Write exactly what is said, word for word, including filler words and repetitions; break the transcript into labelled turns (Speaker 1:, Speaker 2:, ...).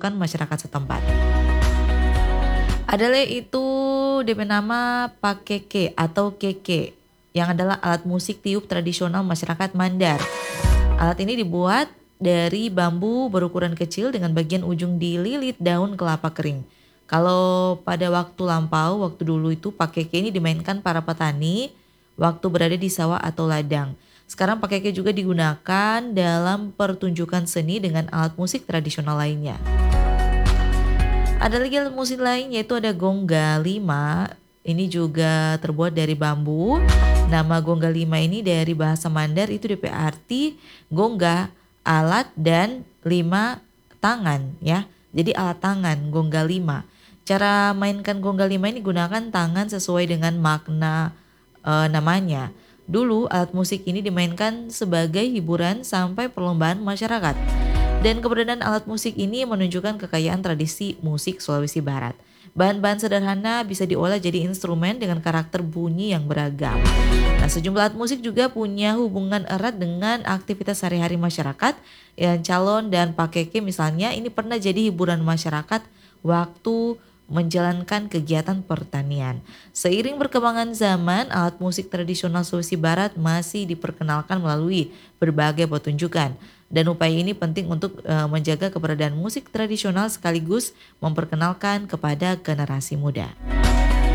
Speaker 1: pertunjukan masyarakat setempat. Adalah itu diberi nama pakeke atau keke yang adalah alat musik tiup tradisional masyarakat Mandar. Alat ini dibuat dari bambu berukuran kecil dengan bagian ujung dililit daun kelapa kering. Kalau pada waktu lampau, waktu dulu itu pakeke ini dimainkan para petani waktu berada di sawah atau ladang. Sekarang pakeke juga digunakan dalam pertunjukan seni dengan alat musik tradisional lainnya. Ada lagi alat musik lain yaitu ada gongga lima. Ini juga terbuat dari bambu. Nama gongga lima ini dari bahasa Mandar itu D P arti gongga, alat, dan lima tangan ya. Jadi alat tangan gongga lima. Cara mainkan gongga lima ini gunakan tangan sesuai dengan makna e, namanya. Dulu alat musik ini dimainkan sebagai hiburan sampai perlombaan masyarakat. Dan keberadaan alat musik ini menunjukkan kekayaan tradisi musik Sulawesi Barat. Bahan-bahan sederhana bisa diolah jadi instrumen dengan karakter bunyi yang beragam. Nah, sejumlah alat musik juga punya hubungan erat dengan aktivitas sehari-hari masyarakat. Yang calon dan pakeke misalnya ini pernah jadi hiburan masyarakat waktu menjalankan kegiatan pertanian. Seiring perkembangan zaman, alat musik tradisional Sulawesi Barat masih diperkenalkan melalui berbagai pertunjukan. Dan upaya ini penting untuk uh, menjaga keberadaan musik tradisional sekaligus memperkenalkan kepada generasi muda.